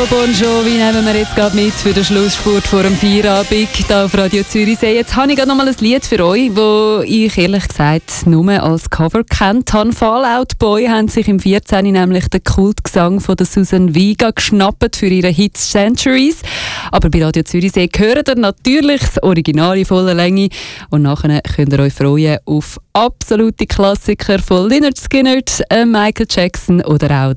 Bon Jovi nehmen wir jetzt gerade mit für den Schlussspurt vor dem Feierabend hier auf Radio Zürichsee. Jetzt habe ich gerade noch mal ein Lied für euch, das ich ehrlich gesagt nur als Cover kennt habe. Fallout Boy haben sich im 14. nämlich den Kultgesang von der Susan Vega geschnappt für ihre Hits Centuries. Aber bei Radio Zürichsee gehört ihr natürlich das Original in voller Länge und nachher könnt ihr euch freuen auf absolute Klassiker von Lynyrd Skynyrd, Michael Jackson oder auch